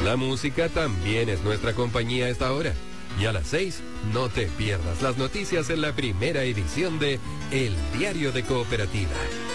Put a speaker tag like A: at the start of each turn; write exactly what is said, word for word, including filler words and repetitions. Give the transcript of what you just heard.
A: La música también es nuestra compañía a esta hora. Y a las seis, no te pierdas las noticias en la primera edición de El Diario de Cooperativa.